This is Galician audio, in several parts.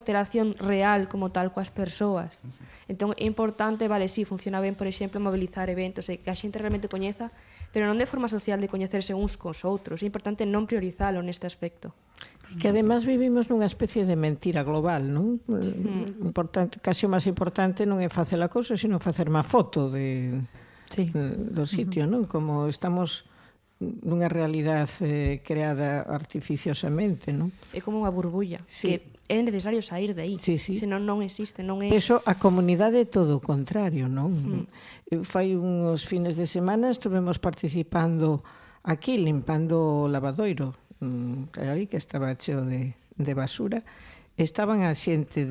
interación real como tal coas persoas. Entón é importante, vale, sí, funciona ben, por exemplo, mobilizar eventos e que a xente realmente coñeza, pero non de forma social de coñecerse uns cos outros. É importante non priorizalo neste aspecto. Que además vivimos nunha especie de mentira global, non? Importante, casi o máis importante non é facer a cousa, sino facer má foto do sitio, non? Como estamos nunha realidade creada artificiosamente, non? É como unha burbulla, sí, que é necesario sair de aí, sí, sí. senón non existe, non é... Eso, a comunidade é todo o contrario, non? Fai uns fines de semana estuvemos participando aquí, limpando o lavadoiro, ali que estaba cheo de basura. Estaban a xente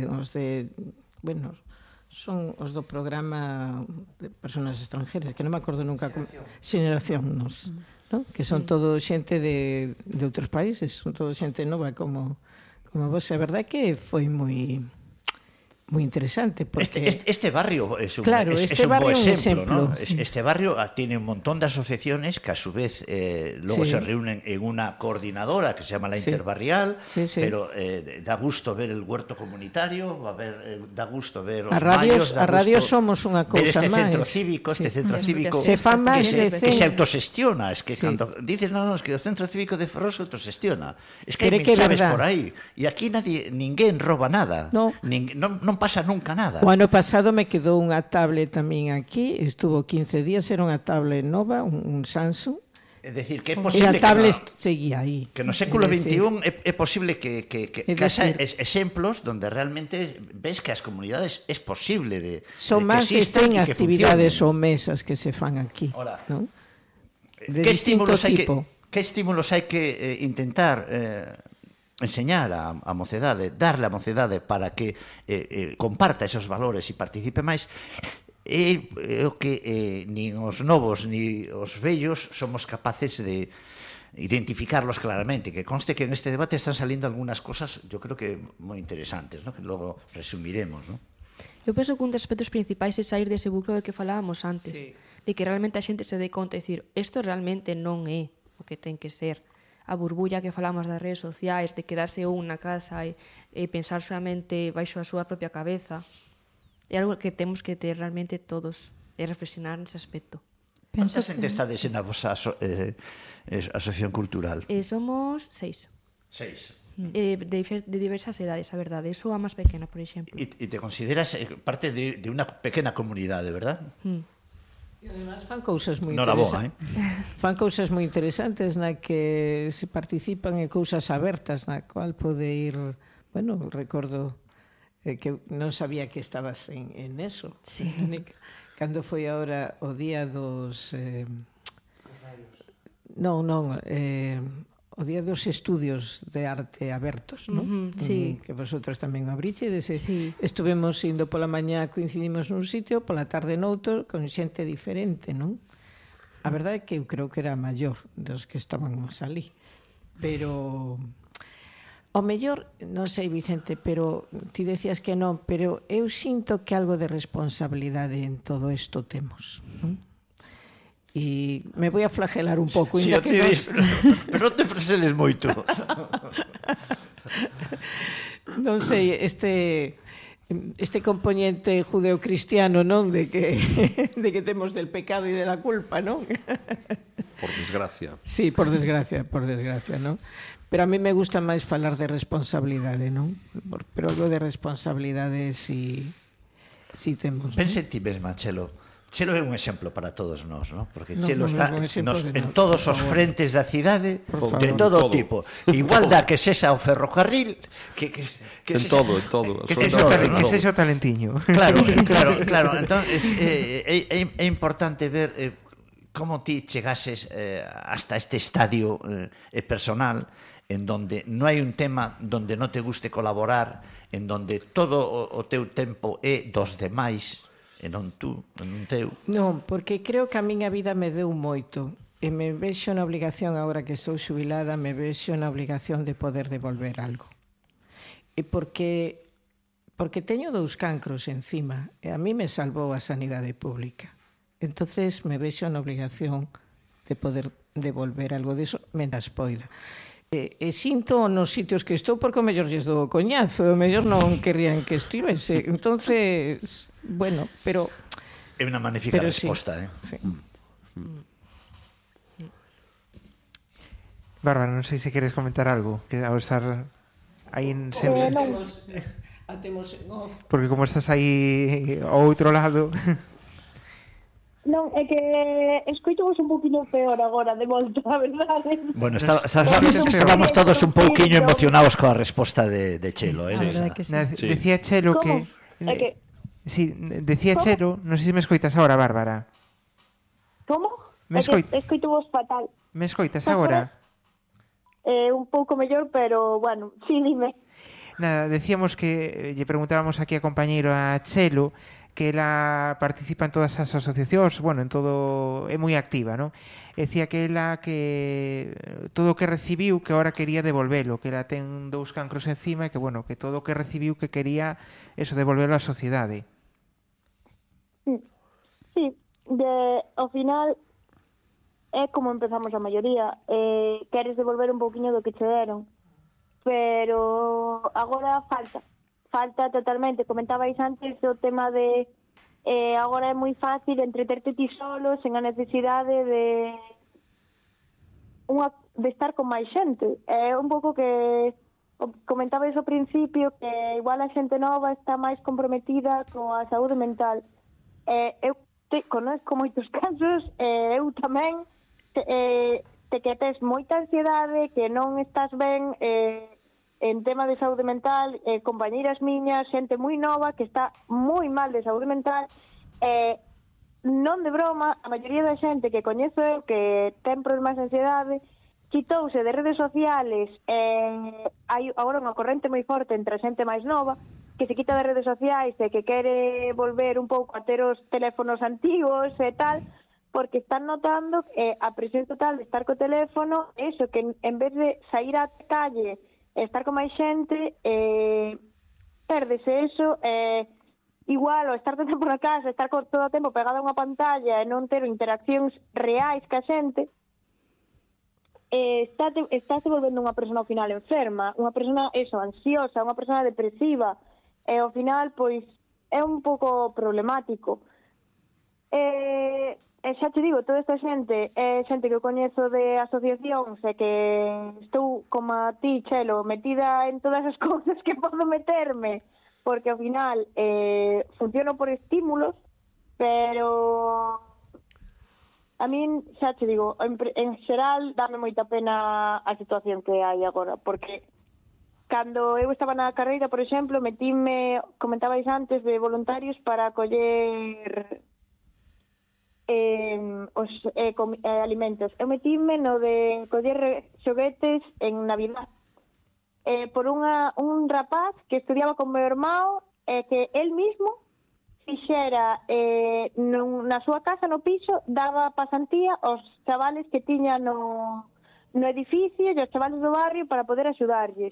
son os do programa de personas extranjeras, que non me acordo nunca Xeneración Nos, non? Que son todo xente de outros países, son todo xente nova como vos. A verdade que foi moi interesante porque este barrio es un, claro, es un buen ejemplo, ¿no? Sí. Este barrio tiene un montón de asociaciones que a su vez luego se reúnen en una coordinadora que se llama la Interbarrial, pero da gusto ver el huerto comunitario, da gusto ver os maios, a radio somos unha cousa máis. Este centro cívico se fa máis que se autosestiona, es que cando dices no, es que o centro cívico de Ferrol se autosestiona. Es que hai mil chaves por aí e aquí ninguén roba nada. Non pasa nunca nada. O ano pasado me quedou unha tablet tamén aquí, estuvo 15 días, era unha tablet nova, un Samsung. É dicir, que é posible seguía aí. Que no século XXI é posible que haya exemplos donde realmente ves que as comunidades é posible de son máis que ten actividades ou mesas que se fan aquí. ¿No? De distinto tipo. Que estímulos hai que intentar enseñar a mocedade, darle a mocedade para que comparta esos valores e participe máis, é o que nin os novos ni os vellos somos capaces de identificarlos claramente, que conste que en este debate están saliendo algunas cosas, yo creo que moi interesantes, ¿no? Que logo resumiremos, ¿no? Eu penso que un dos aspectos principais é sair dese buclo do que falábamos antes, de que realmente a xente se dé conta e dicir, isto realmente non é o que ten que ser. A burbulla que falamos das redes sociais, de quedarse un na casa e pensar solamente baixo a súa propia cabeza, é algo que temos que ter realmente todos e reflexionar nese aspecto. Quanta xente estades na vosa asociación cultural? Somos 6. 6. De diversas edades, a verdade. Eu sou a máis pequena, por exemplo. E te consideras parte de unha pequena comunidade, verdad? E además fan cousas moi interesantes. Fan cousas moi interesantes na que se participan en cousas abertas na cual pode ir, bueno, recordo que non sabía que estabas en eso. Sí. Cando foi agora o día dos o día dos estudios de arte abertos, non? Sí. Que vosotros tamén o abrichedes. Estuvemos indo pola mañá, coincidimos nun sitio, pola tarde noutro, con xente diferente, non? A verdade é que eu creo que era maior dos que estábamos ali. Pero o mellor, non sei, Vicente, pero ti decías que non, pero eu sinto que algo de responsabilidade en todo isto temos, non? E me voy a flagelar un pouco. Sí, pero non te freseles moito. Non sei, este componente judeocristiano, non? De que temos del pecado e de la culpa, non? Por desgracia. Sí, por desgracia, non? Pero a mí me gusta máis falar de responsabilidade, non? Pero algo de responsabilidade si temos. Pensa en ti mesma, Chelo. Chelo é un exemplo para todos nós, ¿no? Porque Chelo está en todos os frentes da cidade de todo tipo. Igual da que sexa o ferrocarril, en todo. Que sexa o talentiño. Claro. Entonces é importante ver como ti chegases hasta este estadio personal en donde non hai un tema donde non te guste colaborar, en donde todo o teu tempo é dos demais e non tú, non teu. Non, porque creo que a miña vida me deu moito e me vexo na obrigación, agora que estou xubilada, me vexo na obrigación de poder devolver algo. E porque teño 2 cancros encima e a mí me salvou a sanidade pública. Entonces me vexo na obrigación de poder devolver algo diso, mendas poida. E sinto nos sitios que estou porque o mellor lles dou o coñazo, o mellor non querrían que estivese. Entonces, bueno, pero... É unha magnífica resposta, sí. Bárbara, non sei se queres comentar algo, que ao estar aí en sempre... Porque como estás aí ao outro lado... Non, é que escoitamos un poquinho peor agora, de volta, a verdade. Bueno, estábamos todos un pouquiño emocionados coa resposta de Chelo, A verdade que sí. Decía Chelo que... Sí, decía Chelo, non sei se me escoitas agora, Bárbara. Como? Escoito vos fatal. Me escoitas agora? Un pouco mellor, pero, bueno, sí, dime. Nada, decíamos que lle preguntábamos aquí a compañeiro a Chelo que ela participa en todas as asociacións, bueno, en todo, é moi activa, non? Decía que ela que todo o que recibiu que ahora quería devolvelo, que ela ten 2 cancros encima e que, bueno, que todo o que recibiu que quería eso, devolverlo á sociedade. Sí, ao final é como empezamos a maioría, queres devolver un pouquiño do que che deron, pero agora falta totalmente. Comentabais antes o tema de agora é moi fácil entreterte ti solo sen a necesidade de estar con máis xente. É un pouco que comentabais ao principio que igual a xente nova está máis comprometida coa saúde mental. Eu conozco moitos casos, eu tamén que tes moita ansiedade, que non estás ben en tema de saúde mental, compañeiras miñas, xente moi nova que está moi mal de saúde mental, non de broma, a maioría da xente que coñezo eu que ten problemas de ansiedade quitouse de redes sociales. Hai agora unha corrente moi forte entre a xente máis nova que se quita de redes sociais e que quere volver un pouco a ter os teléfonos antigos e tal, porque están notando a presión total de estar co teléfono, eso, que en vez de sair á calle estar con máis xente, perdese eso, igual, o estar todo o tempo na casa, estar todo o tempo pegado a unha pantalla e non ter interaccións reais ca xente, estáse volvendo unha persona ao final enferma, unha persona, eso, ansiosa, unha persona depresiva, e ao final, pois, é un pouco problemático. E xa te digo, toda esta xente é xente que eu coñezo de asociacións e que estou, como a ti, Chelo, metida en todas as cousas que podo meterme, porque ao final funciono por estímulos, pero a min, xa te digo, en xeral dame moita pena a situación que hai agora, porque cando eu estaba na carreira, por exemplo, metíme, comentabais antes, de voluntarios para coller os alimentos. Eu metíme no de coller xoguetes en Navidad por un rapaz que estudiaba con meu irmão e que él mismo fixera na súa casa, no piso, daba pasantía aos chavales que tiña no edificio e aos chavales do barrio para poder axudarlles.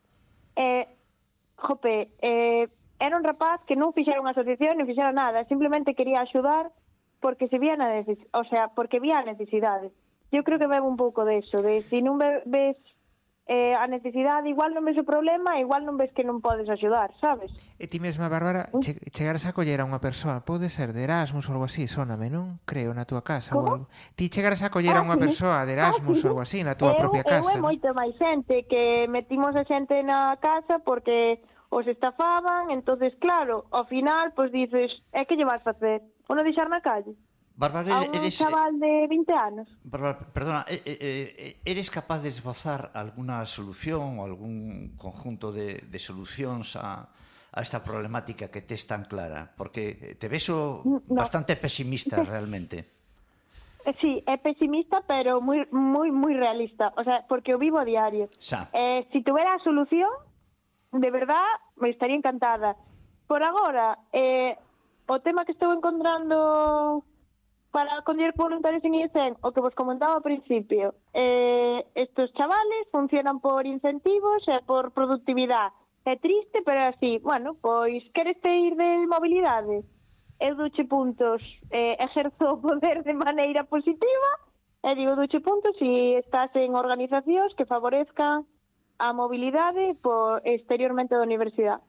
Era un rapaz que non fixera unha asociación, non fixera nada, simplemente quería axudar porque se vía porque vía a necesidade. Eu creo que bebe un pouco deso, de se non ves a necesidade, igual non ves o problema, igual non ves que non podes axudar, sabes? E ti mesma, Bárbara, chegaras a coller a unha persoa, pode ser de Erasmus ou algo así, sóname, non? Creo, na túa casa. Como? Ti chegaras a coller a unha persoa de Erasmus ou algo así, na túa propia casa. Eu é moito máis xente, que metimos a xente na casa porque os estafaban, entonces claro, ao final, pois dices, que lle vas facer? O non deixar na calle? Bárbara, a un chaval de 20 anos. Bárbara, perdona, eres capaz de esbozar alguna solución ou algún conjunto de solucións a esta problemática que tes tan clara? Porque te ves bastante pesimista realmente. Sí, é pesimista, pero moi realista. O sea, porque o vivo a diario. Si tuviera a solución, de verdad, me estaría encantada. Por agora, o tema que estou encontrando para coller voluntarios en ISEN, o que vos comentaba ao principio, estos chavales funcionan por incentivos e por productividade. É triste, pero así, bueno, pois queres te ir de mobilidade? Eu duche puntos, exerzo o poder de maneira positiva E digo duche puntos se estás en organizacións que favorezcan a mobilidade exteriormente da universidade,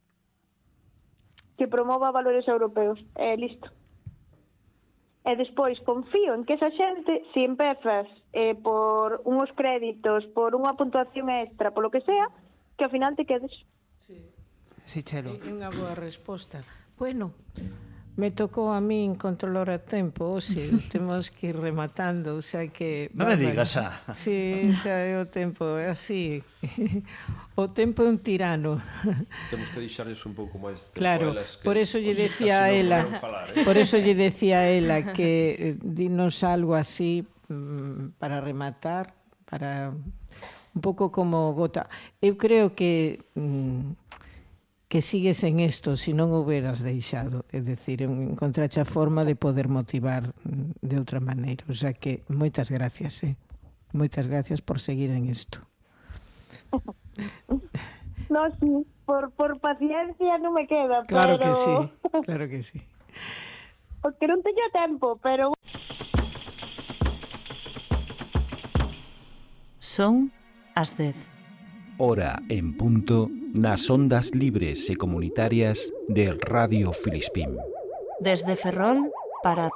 que promova valores europeos. Listo. E despois confío en que esa xente, se empezas por uns créditos, por unha puntuación extra, polo que sea, que ao final te quedes. Sí, Chelo. É unha boa resposta. Bueno, me tocou a min controlar a tempo, temos que ir rematando, o sea que... Non me digas, xa. Sí, xa é o tempo, é así. O tempo é un tirano. Temos que deixarles un pouco máis de tempo. Claro, elas, que por eso lle decía a ela, por eso lle decía a ela que dinos algo así para rematar, para un pouco como gota. Eu creo que sigues en isto se non o hubieras deixado, é dicir, encontrache a forma de poder motivar de outra maneira, o sea que moitas gracias, moitas gracias por seguir en isto. No, sí, por paciencia non me queda, claro pero... Claro que sí. Porque non teño tempo, pero... Son as 10. Hora en punto nas ondas libres e comunitarias de Radio Filispín. Desde Ferrol para